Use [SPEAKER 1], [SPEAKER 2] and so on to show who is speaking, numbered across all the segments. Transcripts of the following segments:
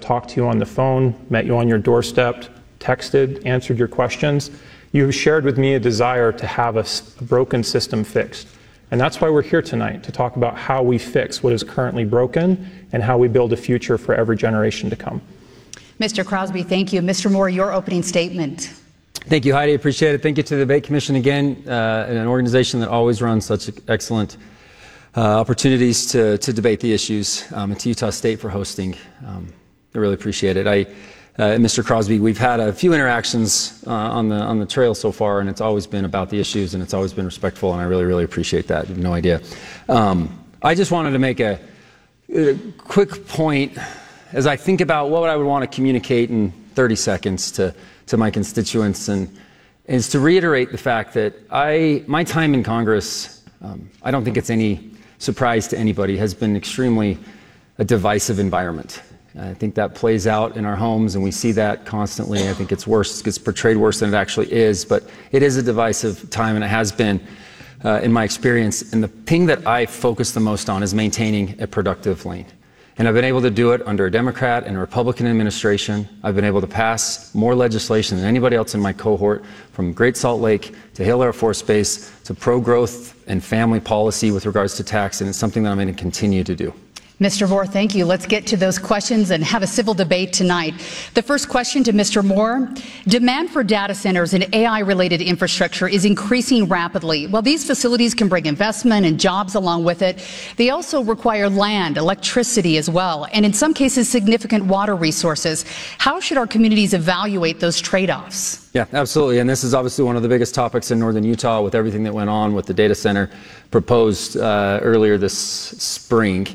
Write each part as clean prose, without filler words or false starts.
[SPEAKER 1] talked to you on the phone, met you on your doorstep, texted, answered your questions. You have shared with me a desire to have a broken system fixed. And that's why we're here tonight, to talk about how we fix what is currently broken and how we build a future for every generation to come.
[SPEAKER 2] Mr. Crosby, thank you. Mr. Moore, your opening statement.
[SPEAKER 3] Thank you, Heidi. Appreciate it. Thank you to the Debate Commission again, an organization that always runs such excellent opportunities to debate the issues, and to Utah State for hosting. I really appreciate it. Mr. Crosby, we've had a few interactions on the trail so far, and it's always been about the issues, and it's always been respectful, and I really, really appreciate that. You have no idea. I just wanted to make a quick point as I think about what I would want to communicate in 30 seconds to my constituents, and is to reiterate the fact that my time in Congress, I don't think it's any surprise to anybody, has been extremely a divisive environment. I think that plays out in our homes, and we see that constantly. I think it's worse, it gets portrayed worse than it actually is, but it is a divisive time, and it has been in my experience. And the thing that I focus the most on is maintaining a productive lane. And I've been able to do it under a Democrat and a Republican administration. I've been able to pass more legislation than anybody else in my cohort, from Great Salt Lake to Hill Air Force Base to pro-growth and family policy with regards to tax, and it's something that I'm going to continue to do.
[SPEAKER 2] Mr. Moore, thank you. Let's get to those questions and have a civil debate tonight. The first question to Mr. Moore. Demand for data centers and AI-related infrastructure is increasing rapidly. While these facilities can bring investment and jobs along with it, they also require land, electricity as well, and in some cases significant water resources. How should our communities evaluate those trade-offs?
[SPEAKER 3] Yeah, absolutely. And this is obviously one of the biggest topics in northern Utah with everything that went on with the data center proposed earlier this spring.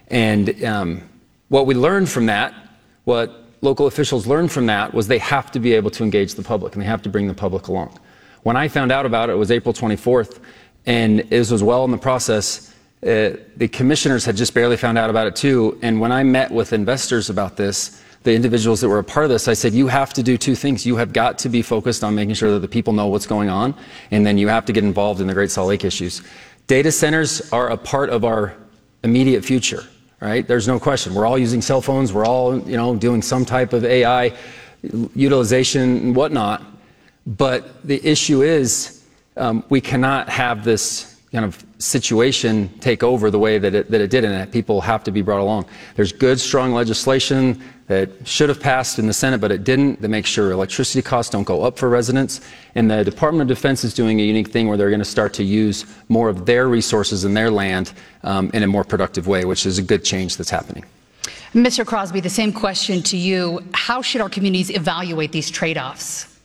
[SPEAKER 3] And what we learned from that, what local officials learned from that, was they have to be able to engage the public, and they have to bring the public along. When I found out about it, it was April 24th, and this was well in the process. The commissioners had just barely found out about it too, and when I met with investors about this, the individuals that were a part of this, I said, you have to do two things. You have got to be focused on making sure that the people know what's going on, and then you have to get involved in the Great Salt Lake issues. Data centers are a part of our immediate future. Right? There's no question. We're all using cell phones. We're all, doing some type of AI utilization and whatnot. But the issue is we cannot have this kind of situation take over the way that it did, and that people have to be brought along. There's good, strong legislation that should have passed in the Senate, but it didn't, that makes sure electricity costs don't go up for residents. And the Department of Defense is doing a unique thing where they're going to start to use more of their resources and their land in a more productive way, which is a good change that's happening.
[SPEAKER 2] Mr. Crosby, the same question to you. How should our communities evaluate these trade-offs?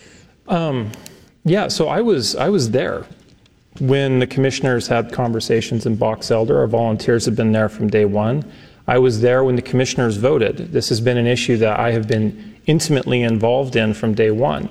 [SPEAKER 1] Yeah, so I was there when the commissioners had conversations in Box Elder. Our volunteers have been there from day one. I was there when the commissioners voted. This has been an issue that I have been intimately involved in from day one.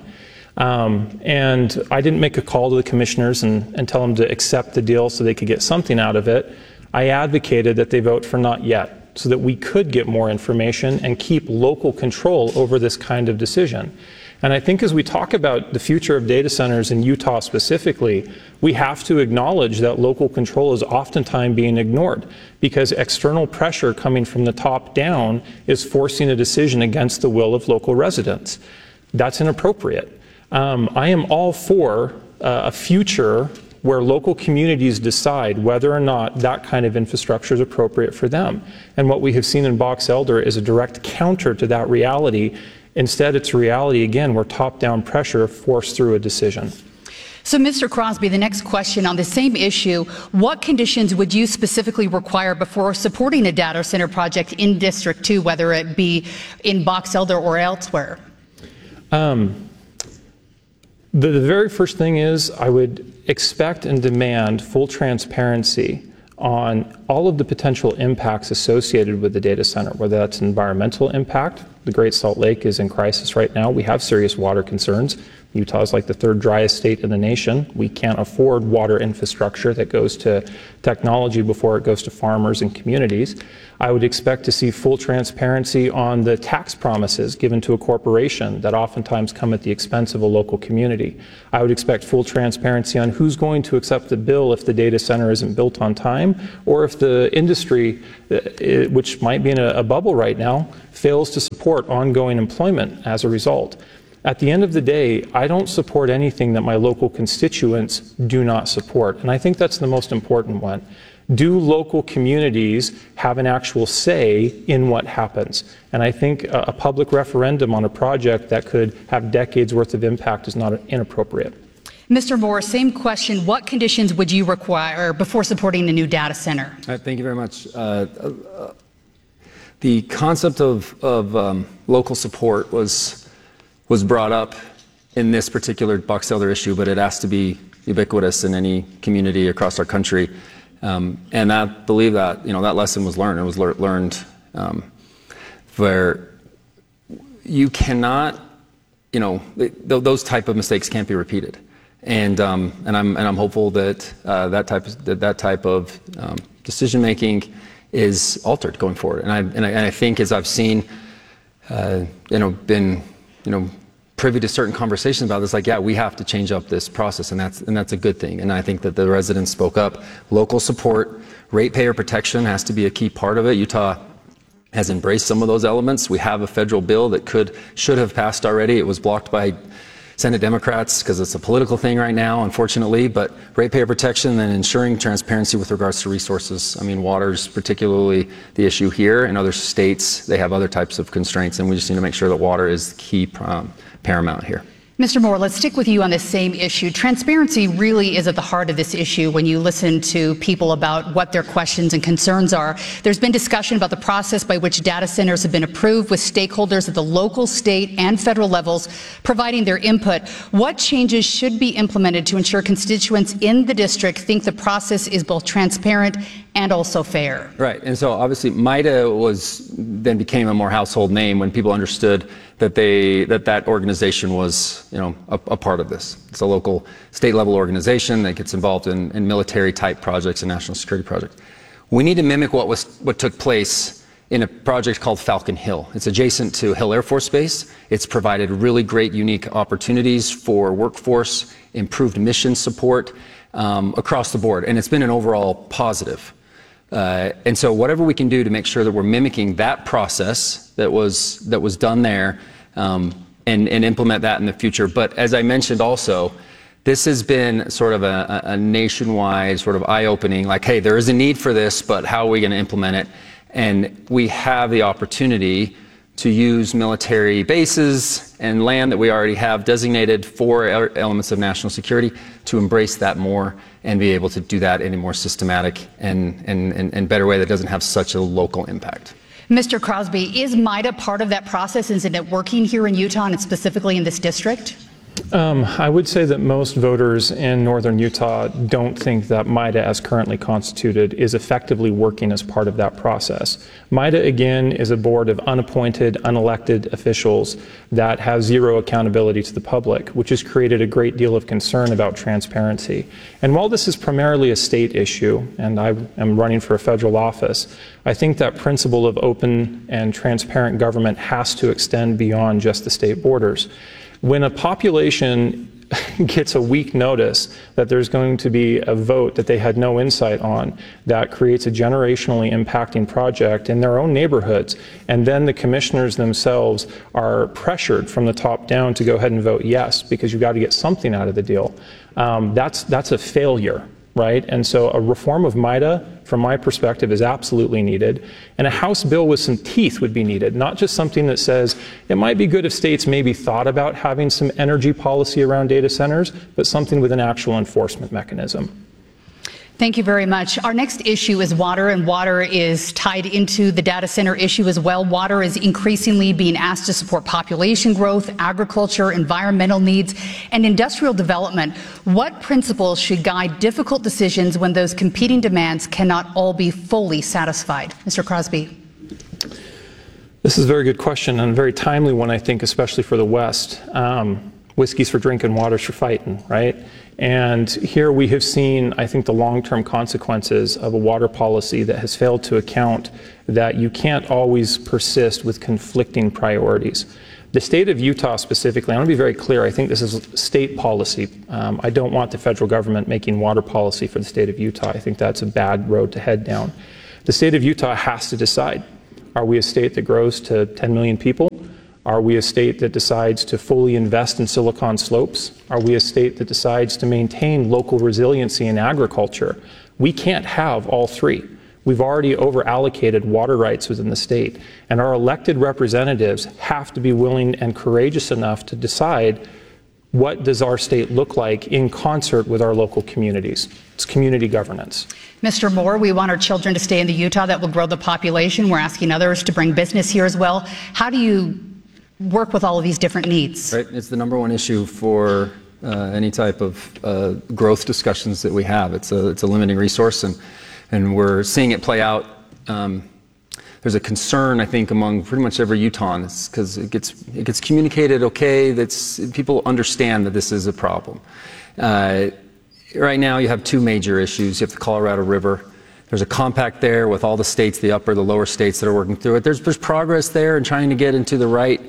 [SPEAKER 1] And I didn't make a call to the commissioners and tell them to accept the deal so they could get something out of it. I advocated that they vote for not yet, so that we could get more information and keep local control over this kind of decision. And I think as we talk about the future of data centers in Utah specifically, we have to acknowledge that local control is oftentimes being ignored, because external pressure coming from the top down is forcing a decision against the will of local residents. That's inappropriate. I am all for a future where local communities decide whether or not that kind of infrastructure is appropriate for them. And what we have seen in Box Elder is a direct counter to that reality. Instead, it's a reality, again, where top-down pressure forced through a decision.
[SPEAKER 2] So, Mr. Crosby, the next question on the same issue, what conditions would you specifically require before supporting a data center project in District 2, whether it be in Box Elder or elsewhere? The
[SPEAKER 1] very first thing is I would expect and demand full transparency on all of the potential impacts associated with the data center, whether that's environmental impact, The Great Salt Lake is in crisis right now. We have serious water concerns. Utah is like the third driest state in the nation. We can't afford water infrastructure that goes to technology before it goes to farmers and communities. I would expect to see full transparency on the tax promises given to a corporation that oftentimes come at the expense of a local community. I would expect full transparency on who's going to accept the bill if the data center isn't built on time, or if the industry, which might be in a bubble right now, fails to support ongoing employment as a result. At the end of the day, I don't support anything that my local constituents do not support, and I think that's the most important one. Do local communities have an actual say in what happens? And I think a public referendum on a project that could have decades worth of impact is not inappropriate.
[SPEAKER 2] Mr. Moore, same question. What conditions would you require before supporting a new data center?
[SPEAKER 3] Thank you very much. The concept of local support was brought up in this particular Box Elder issue, but it has to be ubiquitous in any community across our country. And I believe that, that lesson was learned. It was learned where you cannot, those type of mistakes can't be repeated. And I'm hopeful that that type of decision making is altered going forward. And I think, as I've seen, been privy to certain conversations about this, like, yeah, we have to change up this process, and that's a good thing. And I think that the residents spoke up. Local support, ratepayer protection has to be a key part of it. Utah has embraced some of those elements. We have a federal bill that should have passed already. It was blocked by Senate Democrats because it's a political thing right now, unfortunately. But ratepayer protection and ensuring transparency with regards to resources. I mean, water's particularly the issue here. In other states, they have other types of constraints, and we just need to make sure that water is key, paramount here.
[SPEAKER 2] Mr. Moore, let's stick with you on this same issue. Transparency really is at the heart of this issue when you listen to people about what their questions and concerns are. There's been discussion about the process by which data centers have been approved, with stakeholders at the local, state, and federal levels providing their input. What changes should be implemented to ensure constituents in the district think the process is both transparent and also fair?
[SPEAKER 3] Right, and so obviously MIDA then became a more household name when people understood that organization was, a part of this. It's a local, state-level organization that gets involved in military-type projects and national security projects. We need to mimic what took place in a project called Falcon Hill. It's adjacent to Hill Air Force Base. It's provided really great, unique opportunities for workforce, improved mission support across the board, and it's been an overall positive. And so whatever we can do to make sure that we're mimicking that process that was done there, and implement that in the future. But as I mentioned also, this has been sort of a nationwide sort of eye-opening, like, hey, there is a need for this, but how are we going to implement it? And we have the opportunity to use military bases and land that we already have designated for elements of national security to embrace that more and be able to do that in a more systematic and better way that doesn't have such a local impact.
[SPEAKER 2] Mr. Crosby, is MIDA part of that process? Isn't it working here in Utah and specifically in this district?
[SPEAKER 1] I would say that most voters in northern Utah don't think that MIDA, as currently constituted, is effectively working as part of that process. MIDA, again, is a board of unappointed, unelected officials that have zero accountability to the public, which has created a great deal of concern about transparency. And while this is primarily a state issue, and I am running for a federal office, I think that principle of open and transparent government has to extend beyond just the state borders. When a population gets a weak notice that there's going to be a vote that they had no insight on that creates a generationally impacting project in their own neighborhoods, and then the commissioners themselves are pressured from the top down to go ahead and vote yes because you've got to get something out of the deal, that's a failure. Right? And so a reform of MIDA, from my perspective, is absolutely needed. And a House bill with some teeth would be needed, not just something that says it might be good if states maybe thought about having some energy policy around data centers, but something with an actual enforcement mechanism.
[SPEAKER 2] Thank you very much. Our next issue is water, and water is tied into the data center issue as well. Water is increasingly being asked to support population growth, agriculture, environmental needs, and industrial development. What principles should guide difficult decisions when those competing demands cannot all be fully satisfied? Mr. Crosby.
[SPEAKER 1] This is a very good question and a very timely one, I think, especially for the West. Whiskey's for drinking, water's for fighting, right? And here we have seen, I think, the long-term consequences of a water policy that has failed to account that you can't always persist with conflicting priorities. The state of Utah specifically, I want to be very clear, I think this is state policy. I don't want the federal government making water policy for the state of Utah. I think that's a bad road to head down. The state of Utah has to decide. Are we a state that grows to 10 million people? Are we a state that decides to fully invest in Silicon Slopes? Are we a state that decides to maintain local resiliency in agriculture? We can't have all three. We've already over-allocated water rights within the state, and our elected representatives have to be willing and courageous enough to decide what does our state look like in concert with our local communities. It's community governance.
[SPEAKER 2] Mr. Moore, we want our children to stay in the Utah. That will grow the population. We're asking others to bring business here as well. How do you work with all of these different needs?
[SPEAKER 3] Right, it's the #1 issue for any type of growth discussions that we have. It's a limiting resource, and we're seeing it play out. There's a concern, I think, among pretty much every Utahn, because it gets communicated okay, people understand that this is a problem. Right now you have two major issues. You have the Colorado River. There's a compact there with all the states, the upper, the lower states that are working through it. There's progress there in trying to get into the right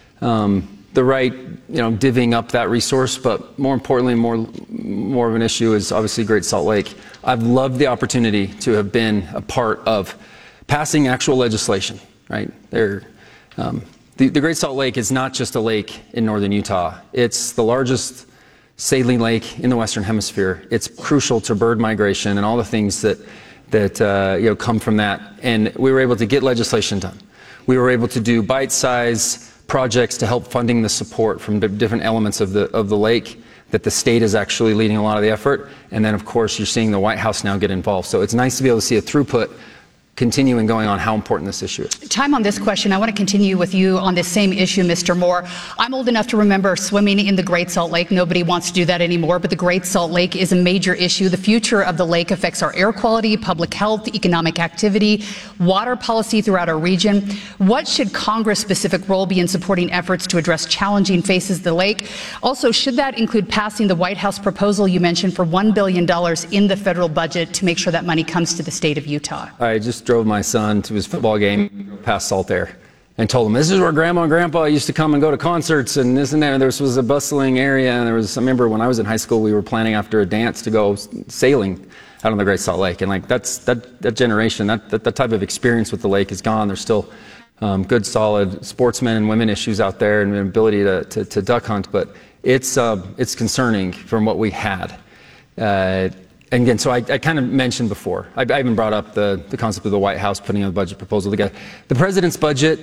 [SPEAKER 3] divvying up that resource, but more importantly, more of an issue is obviously Great Salt Lake. I've loved the opportunity to have been a part of passing actual legislation, right? The Great Salt Lake is not just a lake in northern Utah. It's the largest saline lake in the Western Hemisphere. It's crucial to bird migration and all the things that come from that. And we were able to get legislation done. We were able to do bite-sized projects to help funding the support from different elements of the lake, that the state is actually leading a lot of the effort. And then, of course, you're seeing the White House now get involved. So it's nice to be able to see a throughput continuing going on how important this issue is.
[SPEAKER 2] Time on this question. I want to continue with you on this same issue, Mr. Moore. I'm old enough to remember swimming in the Great Salt Lake. Nobody wants to do that anymore, but the Great Salt Lake is a major issue. The future of the lake affects our air quality, public health, economic activity, water policy throughout our region. What should Congress' specific role be in supporting efforts to address challenging faces of the lake? Also, should that include passing the White House proposal you mentioned for $1 billion in the federal budget to make sure that money comes to the state of Utah?
[SPEAKER 3] I just drove my son to his football game past Saltaire and told him, this is where Grandma and Grandpa used to come and go to concerts and this and that. And there was a bustling area, and I remember when I was in high school, we were planning after a dance to go sailing out on the Great Salt Lake. And like that generation, that type of experience with the lake is gone. There's still good, solid sportsmen and women issues out there and an ability to duck hunt, but it's concerning from what we had. And again, so I kind of mentioned before, I even brought up the concept of the White House putting a budget proposal together. The president's budget,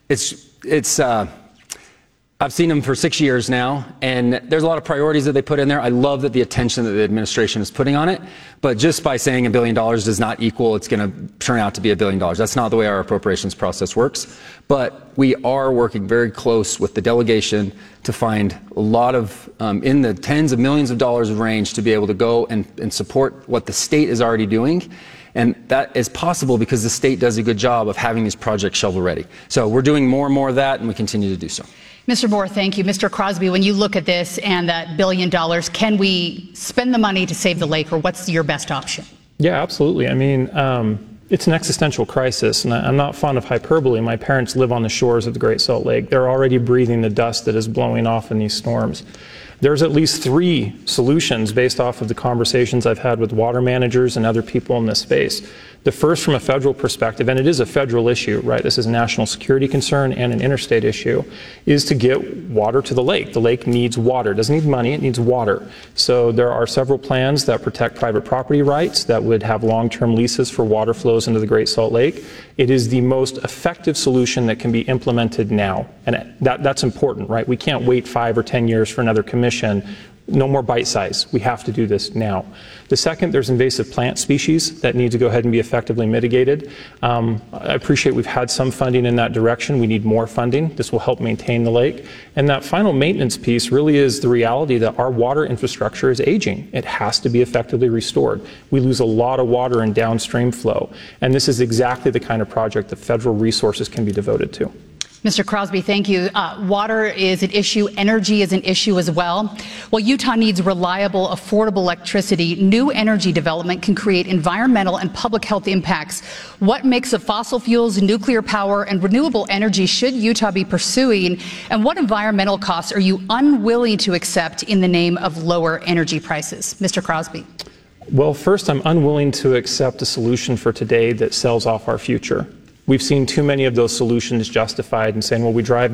[SPEAKER 3] I've seen them for 6 years now, and there's a lot of priorities that they put in there. I love that the attention that the administration is putting on it, but just by saying $1 billion does not equal it's going to turn out to be $1 billion. That's not the way our appropriations process works. But we are working very close with the delegation to find a lot of, in the tens of millions of dollars of range to be able to go and support what the state is already doing. And that is possible because the state does a good job of having these projects shovel ready. So we're doing more and more of that, and we continue to do so.
[SPEAKER 2] Mr. Moore, thank you. Mr. Crosby, when you look at this and that $1 billion, can we spend the money to save the lake, or what's your best option?
[SPEAKER 1] Yeah, absolutely. I mean, it's an existential crisis, and I'm not fond of hyperbole. My parents live on the shores of the Great Salt Lake. They're already breathing the dust that is blowing off in these storms. There's at least 3 solutions based off of the conversations I've had with water managers and other people in this space. The first, from a federal perspective, and it is a federal issue, right? This is a national security concern and an interstate issue, is to get water to the lake. The lake needs water. It doesn't need money, it needs water. So there are several plans that protect private property rights that would have long-term leases for water flows into the Great Salt Lake. It is the most effective solution that can be implemented now. And that's important, right? We can't wait 5 or 10 years for another commission. No more bite size. We have to do this now. The second, there's invasive plant species that need to go ahead and be effectively mitigated. I appreciate we've had some funding in that direction. We need more funding. This will help maintain the lake. And that final maintenance piece really is the reality that our water infrastructure is aging. It has to be effectively restored. We lose a lot of water in downstream flow. And this is exactly the kind of project that federal resources can be devoted to.
[SPEAKER 2] Mr. Crosby, thank you. Water is an issue. Energy is an issue as well. Well, Utah needs reliable, affordable electricity. New energy development can create environmental and public health impacts. What mix of fossil fuels, nuclear power, and renewable energy should Utah be pursuing? And what environmental costs are you unwilling to accept in the name of lower energy prices? Mr. Crosby.
[SPEAKER 1] Well, first, I'm unwilling to accept a solution for today that sells off our future. We've seen too many of those solutions justified in saying, well, we drive